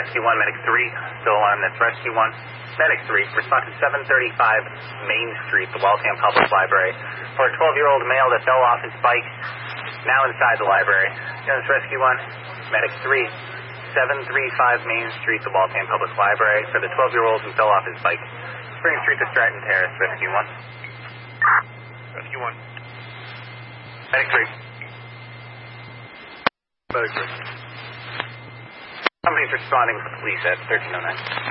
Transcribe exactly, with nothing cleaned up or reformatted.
Rescue one, Medic three, still alarm, that's Rescue one. Medic three, respond to seven thirty-five Main Street, the Waltham Public Library, for a twelve-year-old male that fell off his bike, now inside the library. Units Rescue one, Medic three, seven thirty-five Main Street, the Waltham Public Library, for the twelve-year-old who fell off his bike. Spring Street to Stratton Terrace, Rescue one. Rescue one. Medic three. Medic three. Somebody's responding to the police at thirteen oh nine.